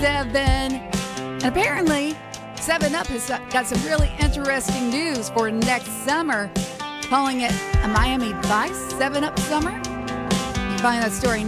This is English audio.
7. And apparently, 7 Up has got some really interesting news for next summer, calling it a Miami Vice 7 Up summer. You can find that story